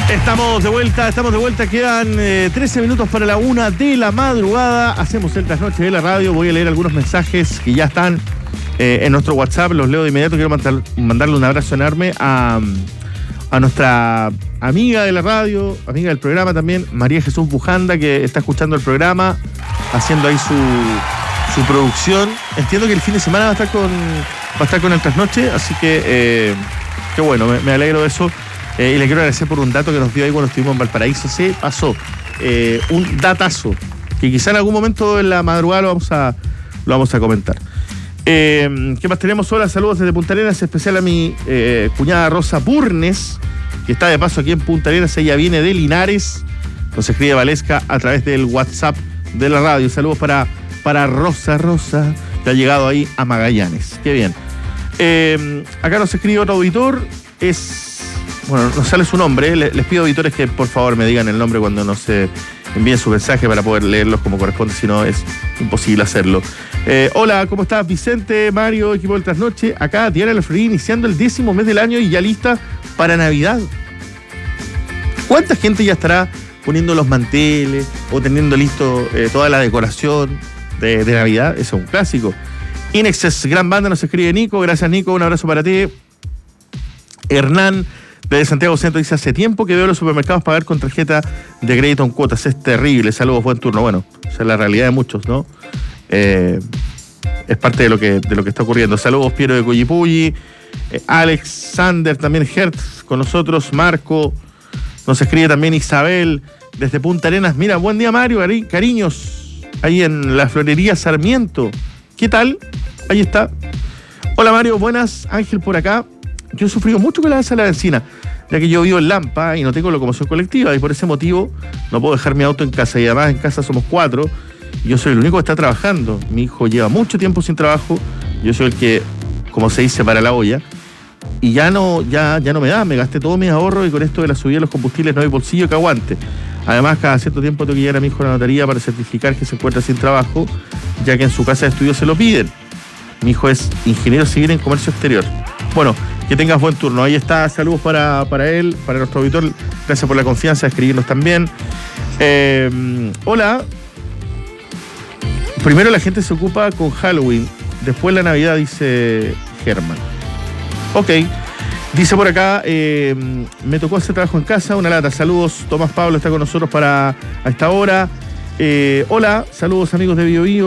Estamos de vuelta, quedan 13 minutos para la 1 de la madrugada. Hacemos el trasnoche de la radio. Voy a leer algunos mensajes que ya están en nuestro WhatsApp, los leo de inmediato. Quiero mandarle un abrazo enorme a nuestra amiga de la radio, amiga del programa también, María Jesús Bujanda, que está escuchando el programa, haciendo ahí su producción. Entiendo que el fin de semana va a estar con el trasnoche, así que qué bueno, me alegro de eso. Y le quiero agradecer por un dato que nos dio ahí cuando estuvimos en Valparaíso. Se pasó un datazo que quizá en algún momento en la madrugada lo vamos a comentar. ¿Qué más tenemos? Hola, saludos desde Punta Arenas, especial a mi cuñada Rosa Burnes, que está de paso aquí en Punta Arenas. Ella viene de Linares, nos escribe Valesca a través del WhatsApp de la radio. Saludos para Rosa, que ha llegado ahí a Magallanes. Qué bien. Acá nos escribe otro auditor, bueno, nos sale su nombre. Les pido, auditores, que por favor me digan el nombre cuando nos envíen su mensaje para poder leerlos como corresponde, si no es imposible hacerlo. Hola, ¿cómo estás? Vicente, Mario, equipo del Trasnoche. Acá Diana La Florida, iniciando el 10º mes del año y ya lista para Navidad. ¿Cuánta gente ya estará poniendo los manteles o teniendo listo toda la decoración de Navidad? Eso es un clásico. Inexes, gran banda, nos escribe Nico. Gracias, Nico, un abrazo para ti. Hernán, desde Santiago Centro, dice: hace tiempo que veo los supermercados pagar con tarjeta de crédito en cuotas. Es terrible. Saludos, buen turno. Bueno, esa es la realidad de muchos, ¿no? Es parte de lo que está ocurriendo. Saludos, Piero de Coyipulli. Alexander, también Hertz con nosotros. Marco, nos escribe también Isabel desde Punta Arenas. Mira, buen día, Mario, cariños, ahí en la florería Sarmiento. ¿Qué tal? Ahí está. Hola, Mario, buenas. Ángel por acá. Yo he sufrido mucho con la alza de la benzina, ya que yo vivo en Lampa y no tengo locomoción colectiva, y por ese motivo no puedo dejar mi auto en casa, y además en casa somos 4 y yo soy el único que está trabajando. Mi hijo lleva mucho tiempo sin trabajo, yo soy el que, como se dice, para la olla, y ya no me gasté todos mis ahorros, y con esto de la subida de los combustibles no hay bolsillo que aguante. Además, cada cierto tiempo tengo que llevar a mi hijo a la notaría para certificar que se encuentra sin trabajo, ya que en su casa de estudio se lo piden. Mi hijo es ingeniero civil en comercio exterior. Bueno, que tengas buen turno. Ahí está, saludos para él, para nuestro auditor. Gracias por la confianza de escribirnos también. Hola. Primero la gente se ocupa con Halloween, después la Navidad, dice Germán. Ok. Dice por acá, me tocó hacer trabajo en casa, una lata. Saludos, Tomás Pablo está con nosotros a esta hora. Hola, saludos amigos de Bio Bio.